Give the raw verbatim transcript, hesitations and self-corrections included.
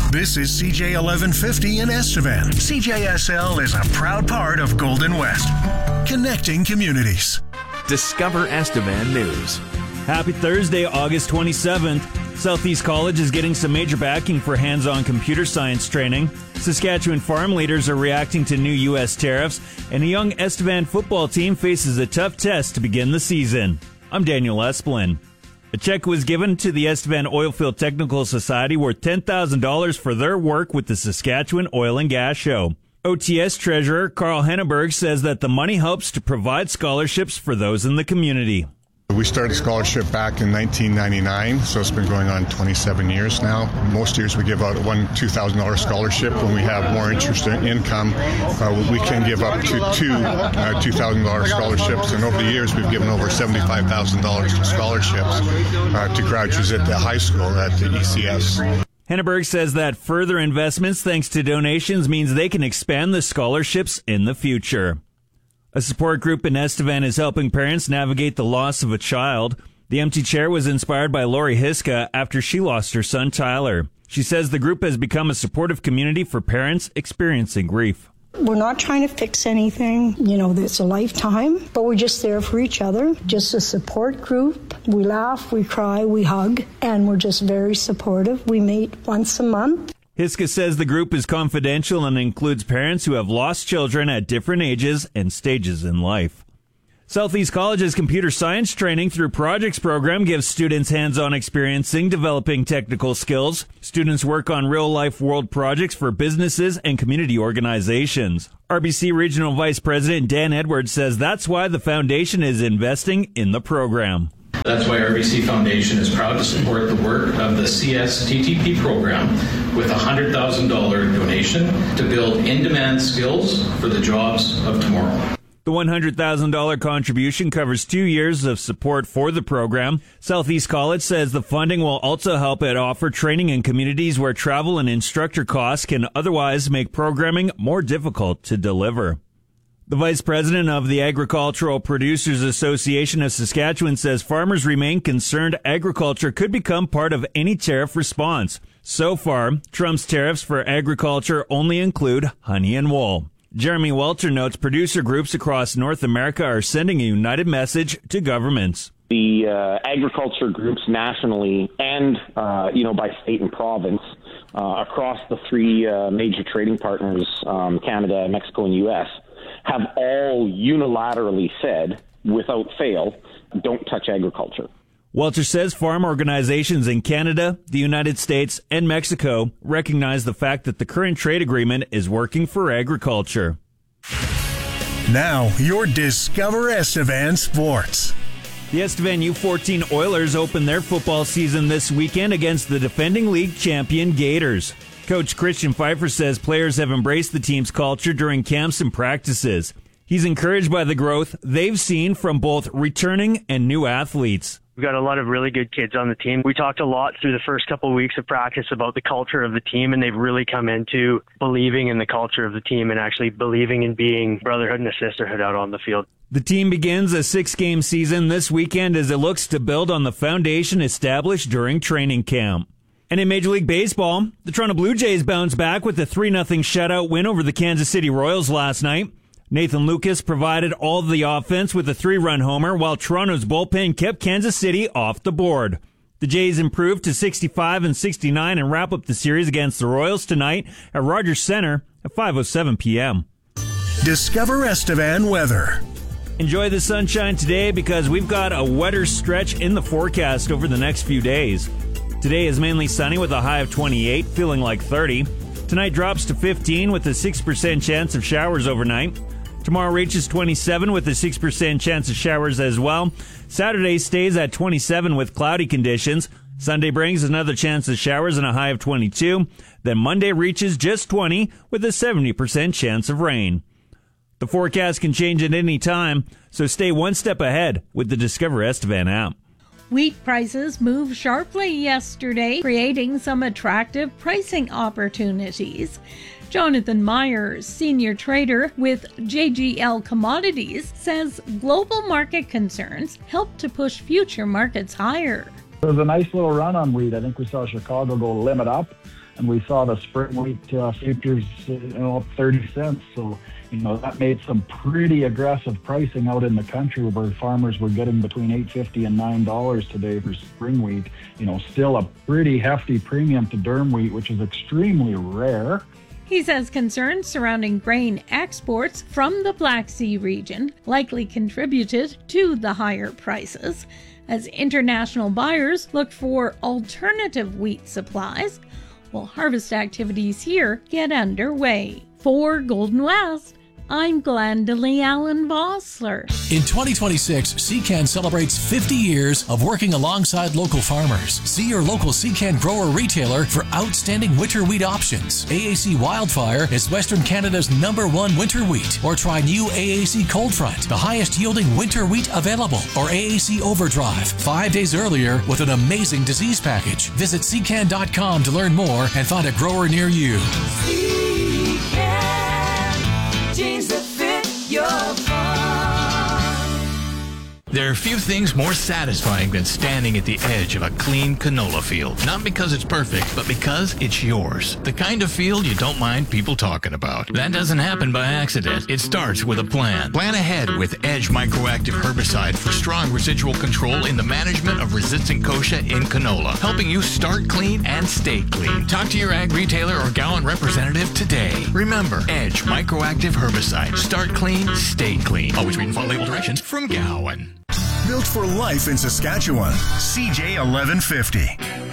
This is C J eleven fifty in Estevan. C J S L is a proud part of Golden West, connecting communities. Discover Estevan News. Happy Thursday, August twenty-seventh. Southeast College is getting some major backing for hands-on computer science training. Saskatchewan farm leaders are reacting to new U S tariffs, and a young Estevan football team faces a tough test to begin the season. I'm Daniel Esplin. A check was given to the Estevan Oilfield Technical Society worth ten thousand dollars for their work with the Saskatchewan Oil and Gas Show. O T S Treasurer Carl Henneberg says that the money helps to provide scholarships for those in the community. We started scholarship back in nineteen ninety-nine, so it's been going on twenty-seven years now. Most years we give out one two thousand dollars scholarship. When we have more interest in income, uh, we can give up to two uh, two thousand dollars scholarships. And over the years, we've given over seventy-five thousand dollars to scholarships uh, to graduates at the high school at the E C S. Henneberg says that further investments thanks to donations means they can expand the scholarships in the future. A support group in Estevan is helping parents navigate the loss of a child. The empty chair was inspired by Lori Hiska after she lost her son Tyler. She says the group has become a supportive community for parents experiencing grief. We're not trying to fix anything, you know, it's a lifetime, but we're just there for each other, just a support group. We laugh, we cry, we hug, and we're just very supportive. We meet once a month. Hiska says the group is confidential and includes parents who have lost children at different ages and stages in life. Southeast College's computer science training through projects program gives students hands-on experiencing developing technical skills. Students work on real-life world projects for businesses and community organizations. R B C Regional Vice President Dan Edwards says that's why the foundation is investing in the program. That's why R B C Foundation is proud to support the work of the C S T T P program with a one hundred thousand dollars donation to build in-demand skills for the jobs of tomorrow. The one hundred thousand dollars contribution covers two years of support for the program. Southeast College says the funding will also help it offer training in communities where travel and instructor costs can otherwise make programming more difficult to deliver. The vice president of the Agricultural Producers Association of Saskatchewan says farmers remain concerned agriculture could become part of any tariff response. So far, Trump's tariffs for agriculture only include honey and wool. Jeremy Welter notes producer groups across North America are sending a united message to governments. The uh, agriculture groups nationally and, uh, you know, by state and province uh, across the three uh, major trading partners, um, Canada, Mexico, and U S, have all unilaterally said, without fail, don't touch agriculture. Welter says farm organizations in Canada, the United States, and Mexico recognize the fact that the current trade agreement is working for agriculture. Now, your Discover Estevan Sports. The Estevan U fourteen Oilers open their football season this weekend against the defending league champion Gators. Coach Christian Pfeiffer says players have embraced the team's culture during camps and practices. He's encouraged by the growth they've seen from both returning and new athletes. We've got a lot of really good kids on the team. We talked a lot through the first couple of weeks of practice about the culture of the team, and they've really come into believing in the culture of the team and actually believing in being brotherhood and a sisterhood out on the field. The team begins a six-game season this weekend as it looks to build on the foundation established during training camp. And in Major League Baseball, the Toronto Blue Jays bounced back with a three nothing shutout win over the Kansas City Royals last night. Nathan Lucas provided all the offense with a three-run homer, while Toronto's bullpen kept Kansas City off the board. The Jays improved to sixty-five and sixty-nine and wrap up the series against the Royals tonight at Rogers Center at five oh seven p.m. Discover Estevan weather. Enjoy the sunshine today because we've got a wetter stretch in the forecast over the next few days. Today is mainly sunny with a high of twenty-eight, feeling like thirty. Tonight drops to fifteen with a six percent chance of showers overnight. Tomorrow reaches twenty-seven with a six percent chance of showers as well. Saturday stays at twenty-seven with cloudy conditions. Sunday brings another chance of showers and a high of twenty-two. Then Monday reaches just twenty with a seventy percent chance of rain. The forecast can change at any time, so stay one step ahead with the Discover Estevan app. Wheat prices moved sharply yesterday, creating some attractive pricing opportunities. Jonathan Myers, senior trader with J G L Commodities, says global market concerns help to push future markets higher. It was a nice little run on wheat. I think we saw Chicago go limit up, and we saw the spring wheat uh, futures uh, you know, up thirty cents. So, you know, that made some pretty aggressive pricing out in the country where farmers were getting between eight fifty and nine dollars today for spring wheat. You know, still a pretty hefty premium to durum wheat, which is extremely rare. He says concerns surrounding grain exports from the Black Sea region likely contributed to the higher prices, as international buyers look for alternative wheat supplies, while harvest activities here get underway. For Golden West, I'm Glendalee Allen Vossler. In twenty twenty-six, C C A N celebrates fifty years of working alongside local farmers. See your local C C A N grower retailer for outstanding winter wheat options. A A C Wildfire is Western Canada's number one winter wheat. Or try new A A C Cold Front, the highest yielding winter wheat available. Or A A C Overdrive, five days earlier with an amazing disease package. Visit C C A N dot com to learn more and find a grower near you. C C A N, jeans that fit your farm. There are few things more satisfying than standing at the edge of a clean canola field. Not because it's perfect, but because it's yours. The kind of field you don't mind people talking about. That doesn't happen by accident. It starts with a plan. Plan ahead with Edge Microactive Herbicide for strong residual control in the management of resistant kochia in canola, helping you start clean and stay clean. Talk to your ag retailer or Gowan representative today. Remember, Edge Microactive Herbicide. Start clean, stay clean. Always read and follow label directions from Gowan. Built for life in Saskatchewan. C J eleven fifty.